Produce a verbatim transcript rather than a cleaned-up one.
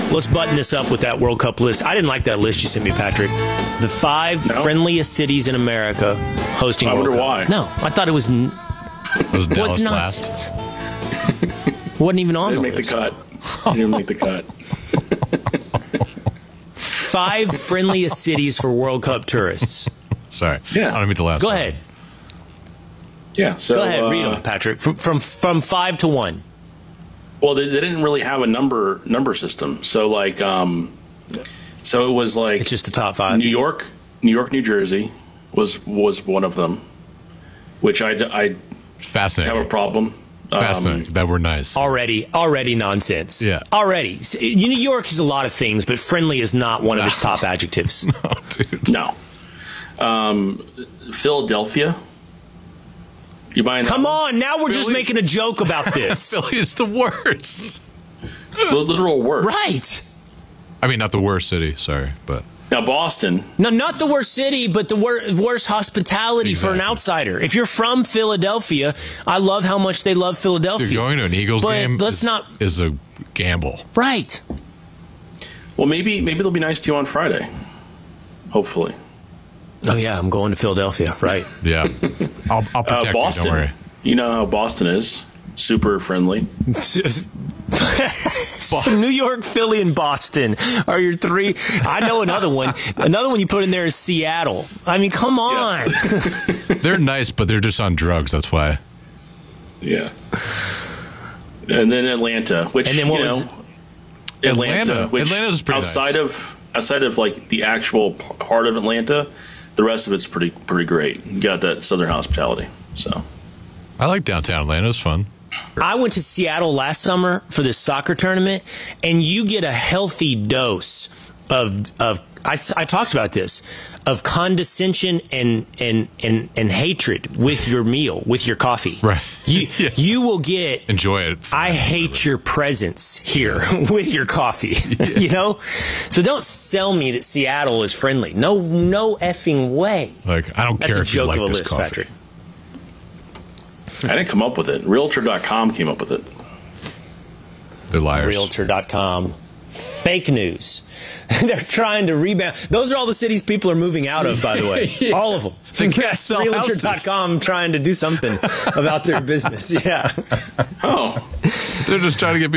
let's button this up with that World Cup list. I didn't like that list you sent me, Patrick. The five no? friendliest cities in America hosting I World wonder Cup. why. No, I thought it was... N- It was Dallas What's last. nonsense? Wasn't even on Didn't the make list. the cut. Didn't make the cut. Five friendliest cities for World Cup tourists. Sorry. Yeah. I don't mean to laugh. Go ahead. Yeah. So Go ahead. uh, Read them, Patrick. From, from, from five to one. Well, they, they didn't really have a number number system. So like, um, so it was like It's just the top five. New York, New York, New Jersey was was one of them, which I I Fascinating. have a problem. Fascinating. Um, that were nice. Already, already nonsense. Yeah. Already. S- New York is a lot of things, but friendly is not one of its top adjectives. Oh, dude. no. Um, Philadelphia. You buying that Come one? on, now we're just Philly? making a joke about this. Philly is the worst. The literal worst. Right. I mean, not the worst city, sorry, but Now Boston. No, not the worst city, but the wor- worst hospitality for an Exactly. outsider. If you're from Philadelphia, I love how much they love Philadelphia. dude, going to an Eagles But game let's is, not- is a gamble. Right. Well, maybe maybe they'll be nice to you on Friday. Hopefully. Oh, yeah, I'm going to Philadelphia. Right. Yeah. I'll, I'll Uh, protect you, Boston. don't worry. You know how Boston is. Super friendly. New York, Philly, and Boston are your three. I know another one. Another one you put in there is Seattle. I mean, come on. Yes. They're nice, but they're just on drugs, that's why. Yeah. And then Atlanta, which And then what you was- know, Atlanta, Atlanta. which Atlanta's pretty outside nice. of outside of like the actual p- heart of Atlanta, the rest of it's pretty pretty great. You got that southern hospitality. So I like downtown Atlanta. It was fun. I went to Seattle last summer for this soccer tournament, and you get a healthy dose of of I, I talked about this of condescension and and and and hatred with your meal, with your coffee. Right. You Yeah. you will get. Enjoy it. I hate your presence here with your coffee. You know, so don't sell me that Seattle is friendly. No, no effing way. Like, I don't That's care a if you joke like of a this list, coffee. Patrick. I didn't come up with it. Realtor dot com came up with it. They're liars. Realtor dot com. Fake news. They're trying to rebound. Those are all the cities people are moving out of, by the way. Yeah. All of them. They can't sell Realtor dot com trying to do something about their business. Yeah. Oh. They're just trying to get